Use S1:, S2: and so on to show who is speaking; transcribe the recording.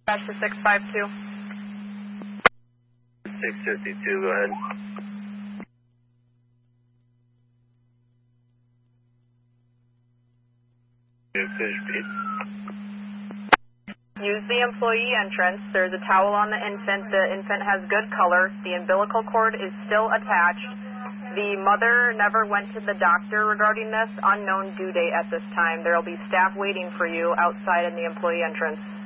S1: That's the 652.
S2: 652, go ahead. Could repeat.
S1: Use the employee entrance. There's a towel on the infant. The infant has good color. The umbilical cord is still attached. The mother never went to the doctor regarding this. Unknown due date at this time. There will be staff waiting for you outside in the employee entrance.